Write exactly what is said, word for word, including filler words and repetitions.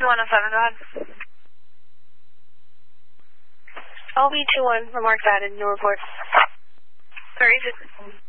one oh seven, go ahead. L B two one, remarks added, new report. Sorry, is it